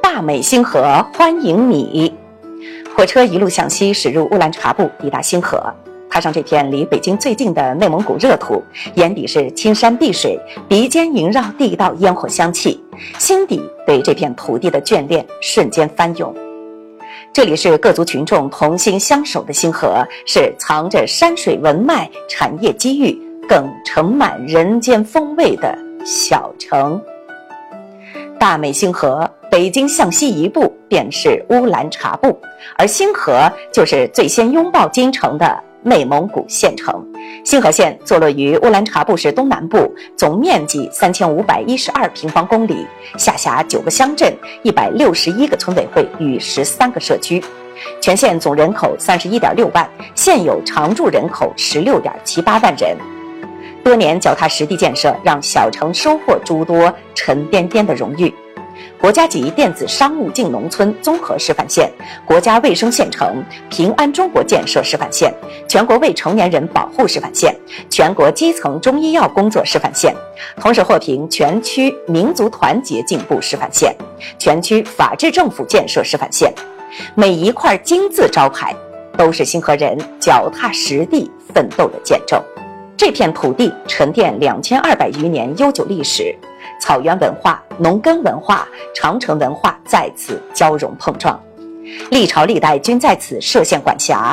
大美星河欢迎你。火车一路向西驶入乌兰察布，抵达星河。踏上这片离北京最近的内蒙古热土，眼底是青山碧水，鼻尖萦绕地道烟火香气，心底对这片土地的眷恋瞬间翻涌。这里是各族群众同心相守的星河，是藏着山水文脉、产业机遇，更盛满人间风味的小城。大美星河，北京向西一步便是乌兰察布，而星河就是最先拥抱京城的内蒙古县城。星河县坐落于乌兰察布市东南部，总面积3512平方公里，下辖9个乡镇、161个村委会与13个社区。全县总人口31.6万，现有常住人口16.78万人。多年脚踏实地建设，让小城收获诸多沉甸甸的荣誉。国家级电子商务进农村综合示范县，国家卫生县城，平安中国建设示范县，全国未成年人保护示范县，全国基层中医药工作示范县，同时获评全区民族团结进步示范县，全区法治政府建设示范县。每一块金字招牌都是星河人脚踏实地奋斗的见证。这片土地沉淀2200余年悠久历史，草原文化、农耕文化、长城文化在此交融碰撞，历朝历代均在此设县管辖，